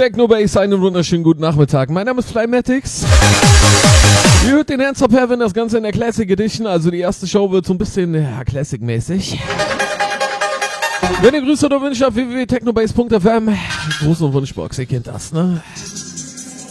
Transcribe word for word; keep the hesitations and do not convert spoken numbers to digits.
Technobase, einen wunderschönen guten Nachmittag. Mein Name ist Flymatics. Ihr hört den Hands of Heaven, das Ganze in der Classic Edition. Also die erste Show wird so ein bisschen ja, Classic-mäßig. Wenn ihr Grüße oder Wünsche habt, w w w punkt technobase punkt f m. Gruß und Wunschbox, ihr kennt das, ne?